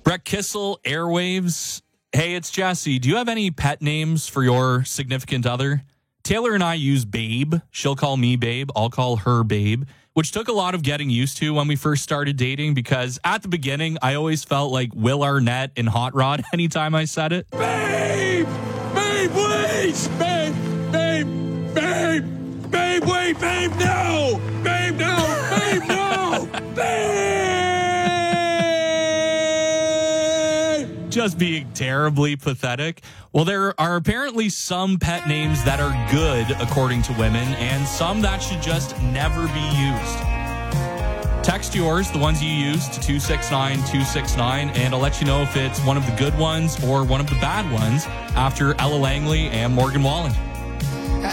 Brett Kissel, Airwaves. Hey, it's Jesse. Do you have any pet names for your significant other? Taylor and I use Babe. She'll call me Babe. I'll call her Babe, which took a lot of getting used to when we first started dating because at the beginning, I always felt like Will Arnett in Hot Rod anytime I said it. Babe! Babe, please! Babe! Babe! Babe! Babe, wait! Babe, no! Babe, no! Babe, no! Babe! Just being terribly pathetic. Well, there are apparently some pet names that are good, according to women, and some that should just never be used. Text yours, the ones you use, to 269-269, and I'll let you know if it's one of the good ones or one of the bad ones after Ella Langley and Morgan Wallen.